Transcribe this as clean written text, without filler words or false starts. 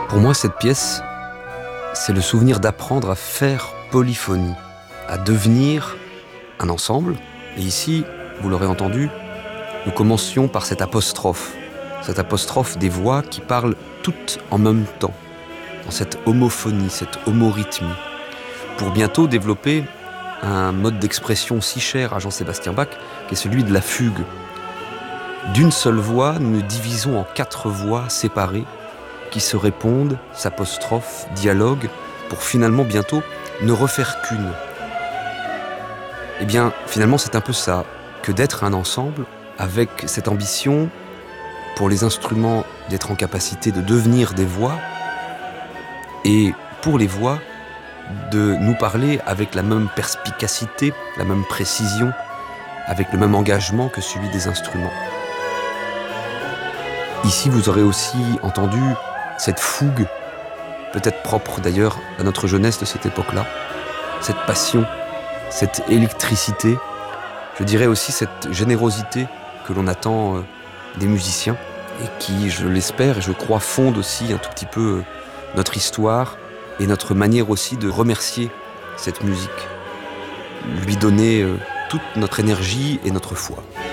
Pour moi, cette pièce, c'est le souvenir d'apprendre à faire polyphonie, à devenir un ensemble. Et ici, vous l'aurez entendu, nous commencions par cette apostrophe des voix qui parlent toutes en même temps, dans cette homophonie, cette homorythmie, pour bientôt développer un mode d'expression si cher à Jean-Sébastien Bach, qui est celui de la fugue. D'une seule voix, nous nous divisons en 4 voix séparées qui se répondent, s'apostrophent, dialoguent, pour finalement bientôt ne refaire qu'une. Eh bien, finalement, c'est un peu ça, que d'être un ensemble, avec cette ambition, pour les instruments, d'être en capacité de devenir des voix, et pour les voix, de nous parler avec la même perspicacité, la même précision, avec le même engagement que celui des instruments. Ici, vous aurez aussi entendu cette fougue, peut-être propre d'ailleurs à notre jeunesse de cette époque-là, cette passion, cette électricité, je dirais aussi cette générosité que l'on attend des musiciens et qui, je l'espère et je crois, fonde aussi un tout petit peu notre histoire et notre manière aussi de remercier cette musique, lui donner toute notre énergie et notre foi.